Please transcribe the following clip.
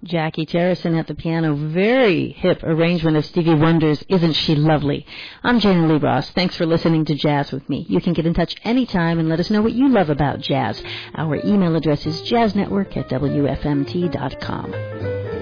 Jackie Terrison at the piano. Very hip arrangement of Stevie Wonder's Isn't She Lovely? I'm Jana Lee Ross. Thanks for listening to Jazz with me. You can get in touch anytime and let us know what you love about jazz. Our email address is jazznetwork@wfmt.com.